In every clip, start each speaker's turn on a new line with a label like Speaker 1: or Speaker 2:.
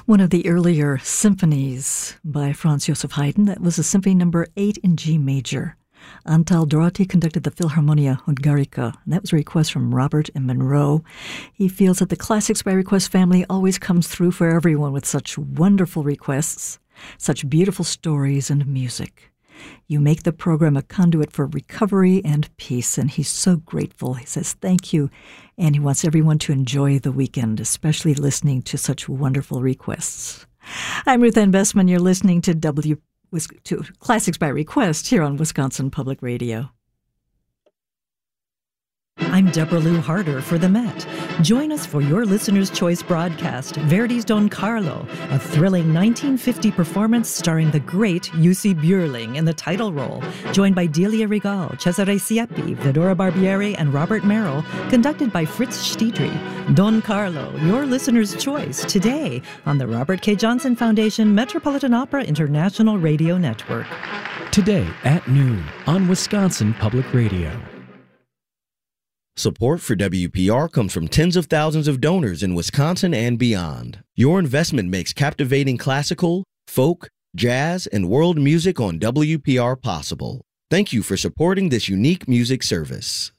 Speaker 1: One of the earlier symphonies by Franz Joseph Haydn, that was a symphony number 8 in G major. Antal Doroti conducted the Philharmonia Hungarica, and that was a request from Robert in Monroe. He feels that the Classics by Request family always comes through for everyone with such wonderful requests, such beautiful stories and music. You make the program a conduit for recovery and peace, and he's so grateful. He says thank you, and he wants everyone to enjoy the weekend, especially listening to such wonderful requests. I'm Ruth Ann Bessman. You're listening to Classics by Request here on Wisconsin Public Radio.
Speaker 2: I'm Deborah Lou Harder for the Met. Join us for your Listener's Choice broadcast, Verdi's Don Carlo, a thrilling 1950 performance starring the great Jussi Björling in the title role, joined by Delia Regal, Cesare Siepi, Fedora Barbieri, and Robert Merrill, conducted by Fritz Stiedry. Don Carlo, your Listener's Choice, today on the Robert K. Johnson Foundation Metropolitan Opera International Radio Network.
Speaker 3: Today at noon on Wisconsin Public Radio.
Speaker 4: Support for WPR comes from tens of thousands of donors in Wisconsin and beyond. Your investment makes captivating classical, folk, jazz, and world music on WPR possible. Thank you for supporting this unique music service.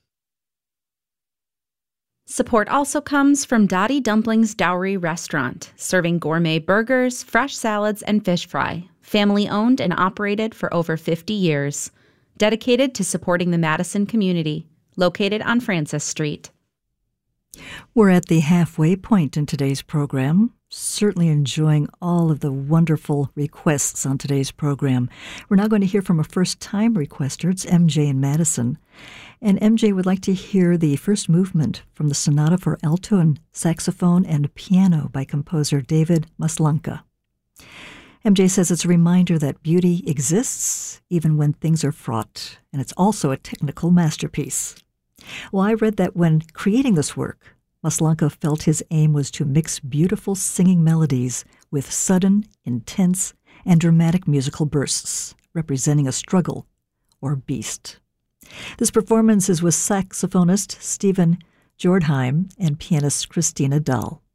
Speaker 5: Support also comes from Dottie Dumplings Dowry Restaurant, serving gourmet burgers, fresh salads, and fish fry. Family-owned and operated for over 50 years. Dedicated to supporting the Madison community. Located on Francis Street.
Speaker 1: We're at the halfway point in today's program. Certainly enjoying all of the wonderful requests on today's program. We're now going to hear from a first-time requester. It's MJ in Madison. And MJ would like to hear the first movement from the Sonata for Alto and Saxophone and Piano by composer David Maslanka. MJ says it's a reminder that beauty exists even when things are fraught, and it's also a technical masterpiece. Well, I read that when creating this work, Maslanka felt his aim was to mix beautiful singing melodies with sudden, intense, and dramatic musical bursts, representing a struggle or beast. This performance is with saxophonist Stephen Jordheim and pianist Christina Dahl.